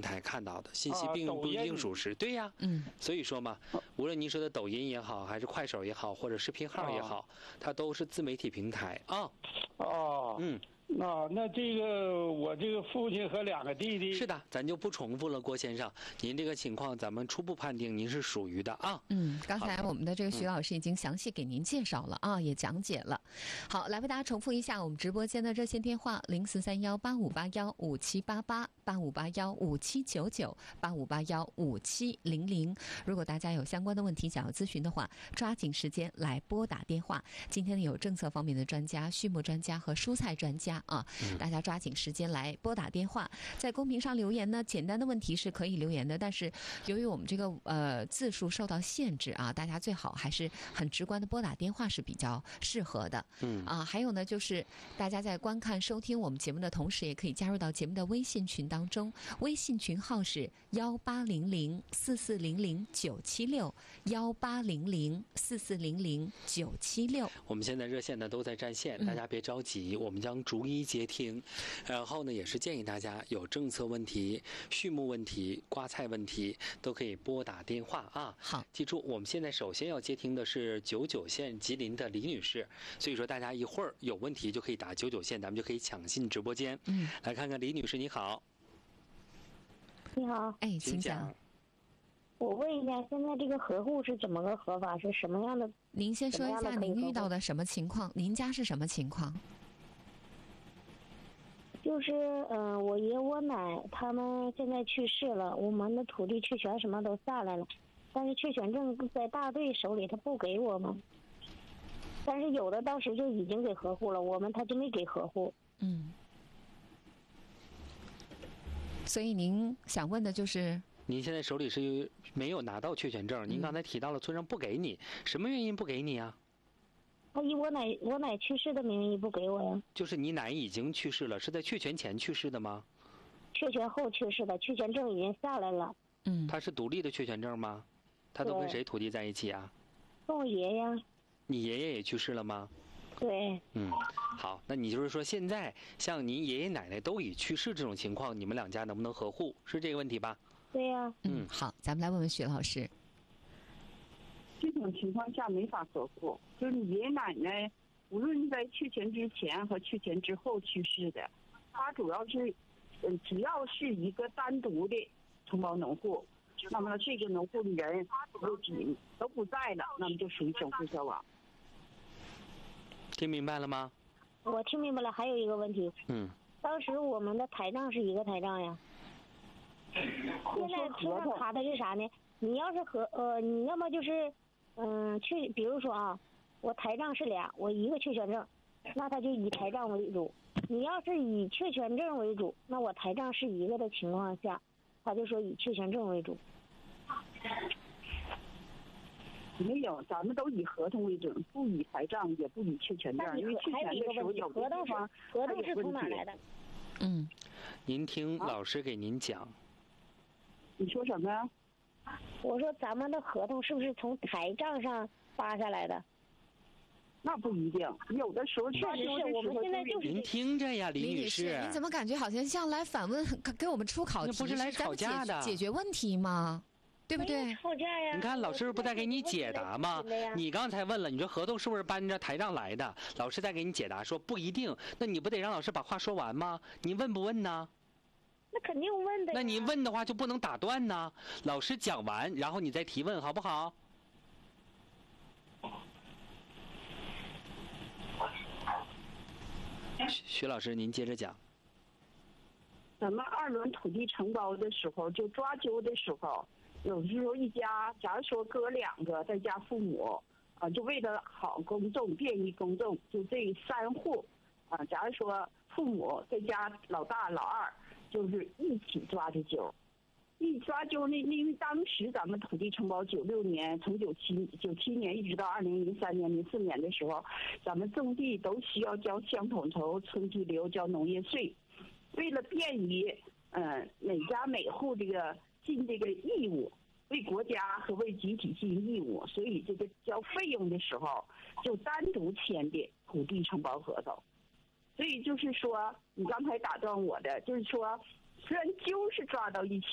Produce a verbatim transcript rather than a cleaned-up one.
台看到的信息，并不一定属实。对呀， 嗯， 所以说嘛，无论您说的抖音也好，还是快手也好，或者视频号也好，它都是自媒体平台啊。 哦， 嗯。 那那这个我这个父亲和两个弟弟是的，咱就不重复了，郭先生，您这个情况咱们初步判定您是属于的啊。 嗯，刚才我们的这个徐老师已经详细给您介绍了啊，也讲解了。好，来为大家重复一下我们直播间的热线电话：零四三幺八五八幺五七八八、八五八幺五七九九、八五八幺五七零零。如果大家有相关的问题想要咨询的话，抓紧时间来拨打电话。今天有政策方面的专家、畜牧专家和蔬菜专家啊，大家抓紧时间来拨打电话。在公屏上留言呢，简单的问题是可以留言的，但是由于我们这个呃字数受到限制啊，大家最好还是很直观的拨打电话是比较适合的。 嗯啊，还有呢，就是大家在观看收听我们节目的同时，也可以加入到节目的微信群当中，微信群号是幺八零零四四零零九七六幺八零零四四零零九七六。 我们现在热线呢都在占线，大家别着急，我们将逐一接听。然后呢，也是建议大家有政策问题、畜牧问题、瓜菜问题，都可以拨打电话啊。 好， 记住，我们现在首先要接听的是九九线吉林的李女士，所以说大家一会儿有问题就可以打九九线，咱们就可以抢进直播间。 嗯， 来看看李女士，你好。 你好， 哎，请请讲讲。 我问一下，现在这个合户是怎么个合法？是什么样的？ 您先说一下怎么样的可以您遇合户到的什么情况？您家是什么情况？ 就是嗯、呃我爷我奶他们现在去世了，我们的土地确权什么都下来了，但是确权证在大队手里，他不给我们。但是有的当时就已经给合户了，我们他就没给合户。 嗯，所以您想问的就是您现在手里是没有拿到确权证，您刚才提到了村上不给你，什么原因不给你啊？ 他以我奶我奶去世的名义不给我呀， 就是你奶已经去世了，是在确权前去世的吗？ 确权后去世的，确权证已经下来了。 嗯， 他是独立的确权证吗？他都跟对谁土地在一起啊？ 跟我爷呀， 你爷爷也去世了吗？ 对， 嗯，好，那你就是说现在像您爷爷奶奶都已去世这种情况，你们两家能不能合户？是这个问题吧？ 对呀。 嗯，好，咱们来问问许老师。 这种情况下没法合户，就是你爷爷奶奶无论在确权之前和确权之后去世的，他主要是，嗯，只要是一个单独的承包农户，那么这个农户的人都几都不在了，那么就属于整户消亡。 听明白了吗？ 我听明白了，还有一个问题， 嗯， 当时我们的台账是一个台账呀。现在村上卡的是啥呢？你要是和呃，你要么就是，嗯，去，比如说啊，我台账是俩，我一个确权证，那他就以台账为主。你要是以确权证为主，那我台账是一个的情况下，他就说以确权证为主。 没有，咱们都以合同为准，不以台账，也不以确权证，因为确还有权的时候一个问题， 有的地合同是方合同是从哪来的？ 嗯， 您听老师给您讲。 你说什么呀？ 我说咱们的合同是不是从台账上发下来的？ 那不一定，有的时候确实是我们现在就是您听着呀，李李女士， 你怎么感觉好像像来反问，给我们出考题？ 那不是来吵架的咱们解解决问题吗？对不对？ 吵架呀！ 你看老师不在给你解答吗？你刚才问了，你说合同是不是搬着台账来的？老师在给你解答说不一定，那你不得让老师把话说完吗？你问不问呢？ 那肯定问的。 那你问的话就不能打断呢。老师讲完，然后你再提问，好不好？徐老师，您接着讲。 咱们二轮土地承包的时候，就抓阄的时候，有时候一家，假如说哥两个再加父母，啊，就为了好公众、便于公众，就这三户，啊，假如说父母再加老大、老二，就是一起抓的阄。一抓阄呢，因为当时咱们土地承包九六年，从九七九七年一直到二零零三年、零四年的时候，咱们种地都需要交乡统筹、村基流、交农业税。为了便于，呃，每家每户这个尽这个义务，为国家和为集体尽义务，所以这个交费用的时候就单独签的土地承包合同。所以就是说，你刚才打断我的，就是说，虽然阄是抓到一起